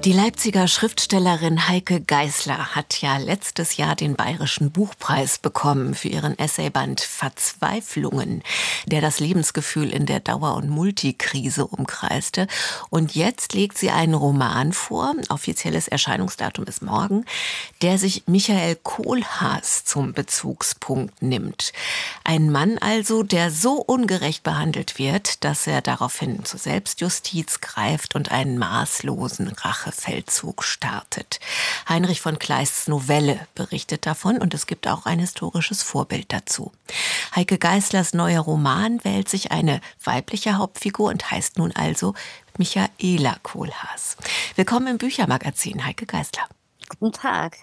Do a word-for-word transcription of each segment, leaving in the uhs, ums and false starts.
Die Leipziger Schriftstellerin Heike Geisler hat ja letztes Jahr den Bayerischen Buchpreis bekommen für ihren Essayband Verzweiflungen, der das Lebensgefühl in der Dauer- und Multikrise umkreiste. Und jetzt legt sie einen Roman vor, offizielles Erscheinungsdatum ist morgen, der sich Michael Kohlhaas zum Bezugspunkt nimmt. Ein Mann also, der so ungerecht behandelt wird, dass er daraufhin zur Selbstjustiz greift und einen maßlosen Rache Feldzug startet. Heinrich von Kleists Novelle berichtet davon und es gibt auch ein historisches Vorbild dazu. Heike Geislers neuer Roman wählt sich eine weibliche Hauptfigur und heißt nun also Michaela Kohlhaas. Willkommen im Büchermagazin, Heike Geisler. Guten Tag.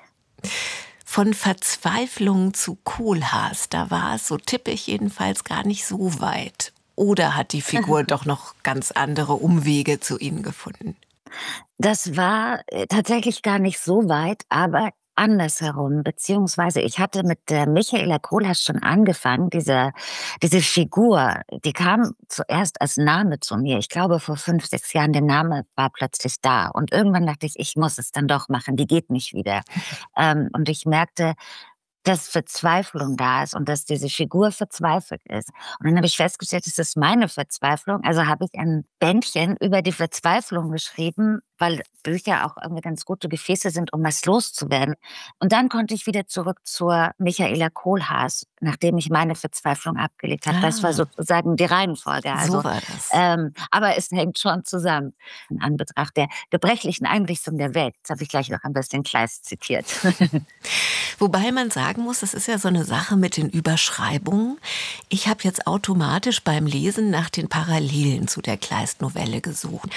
Von Verzweiflung zu Kohlhaas, da war es, so tippe ich jedenfalls, gar nicht so weit. Oder hat die Figur doch noch ganz andere Umwege zu Ihnen gefunden? Das war äh, tatsächlich gar nicht so weit, aber andersherum, beziehungsweise ich hatte mit der Michaela Kohlhaas schon angefangen, diese, diese Figur, die kam zuerst als Name zu mir. Ich glaube, vor fünf, sechs Jahren, der Name war plötzlich da. Und irgendwann dachte ich, ich muss es dann doch machen, die geht nicht wieder. ähm, und ich merkte, dass Verzweiflung da ist und dass diese Figur verzweifelt ist. Und dann habe ich festgestellt, es ist meine Verzweiflung. Also habe ich ein Bändchen über die Verzweiflung geschrieben, weil Bücher auch irgendwie ganz gute Gefäße sind, um was loszuwerden. Und dann konnte ich wieder zurück zur Michaela Kohlhaas, nachdem ich meine Verzweiflung abgelegt habe. Das war Ah, sozusagen die Reihenfolge. so Also, war das. ähm, aber es hängt schon zusammen. In Anbetracht der gebrechlichen Einrichtung der Welt. Jetzt habe ich gleich noch ein bisschen Kleist zitiert. Wobei man sagen muss, das ist ja so eine Sache mit den Überschreibungen. Ich habe jetzt automatisch beim Lesen nach den Parallelen zu der Kleist-Novelle gesucht.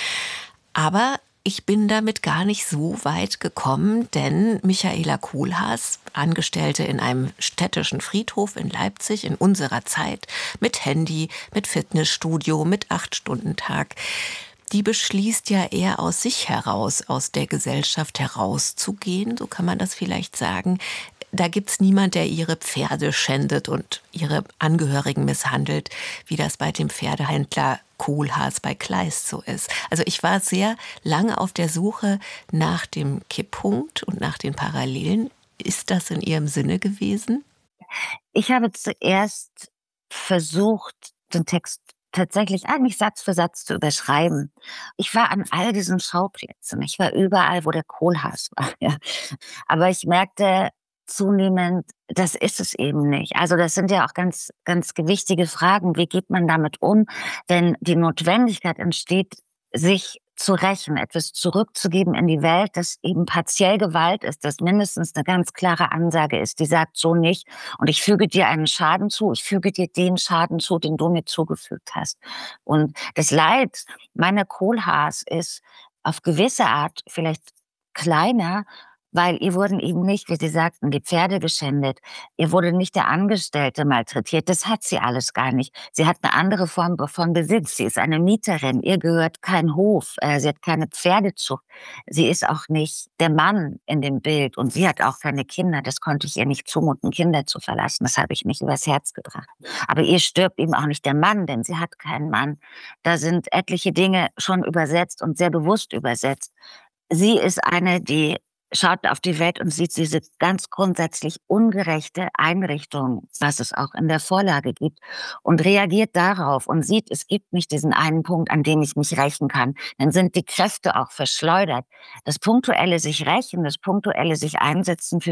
Aber ich bin damit gar nicht so weit gekommen, denn Michaela Kohlhaas, Angestellte in einem städtischen Friedhof in Leipzig in unserer Zeit, mit Handy, mit Fitnessstudio, mit Acht-Stunden-Tag, die beschließt ja eher aus sich heraus, aus der Gesellschaft herauszugehen, so kann man das vielleicht sagen. Da gibt's niemand, der ihre Pferde schändet und ihre Angehörigen misshandelt, wie das bei dem Pferdehändler Kohlhaas bei Kleist so ist. Also ich war sehr lange auf der Suche nach dem Kipppunkt und nach den Parallelen. Ist das in Ihrem Sinne gewesen? Ich habe zuerst versucht, den Text tatsächlich eigentlich Satz für Satz zu überschreiben. Ich war an all diesen Schauplätzen. Ich war überall, wo der Kohlhaas war. Ja. Aber ich merkte zunehmend, das ist es eben nicht. Also das sind ja auch ganz, ganz gewichtige Fragen. Wie geht man damit um, wenn die Notwendigkeit entsteht, sich zu rächen, etwas zurückzugeben in die Welt, das eben partiell Gewalt ist, das mindestens eine ganz klare Ansage ist, die sagt so nicht und ich füge dir einen Schaden zu, ich füge dir den Schaden zu, den du mir zugefügt hast. Und das Leid meiner Kohlhaas ist auf gewisse Art vielleicht kleiner, weil ihr wurden eben nicht, wie Sie sagten, die Pferde geschändet. Ihr wurde nicht der Angestellte malträtiert. Das hat sie alles gar nicht. Sie hat eine andere Form von Besitz. Sie ist eine Mieterin. Ihr gehört kein Hof. Äh, Sie hat keine Pferdezucht. Sie ist auch nicht der Mann in dem Bild. Und sie hat auch keine Kinder. Das konnte ich ihr nicht zumuten, Kinder zu verlassen. Das habe ich nicht übers Herz gebracht. Aber ihr stirbt eben auch nicht der Mann, denn sie hat keinen Mann. Da sind etliche Dinge schon übersetzt und sehr bewusst übersetzt. Sie ist eine, die schaut auf die Welt und sieht diese ganz grundsätzlich ungerechte Einrichtung, was es auch in der Vorlage gibt, und reagiert darauf und sieht, es gibt nicht diesen einen Punkt, an dem ich mich rächen kann. Dann sind die Kräfte auch verschleudert. Das punktuelle sich rächen, das punktuelle sich einsetzen für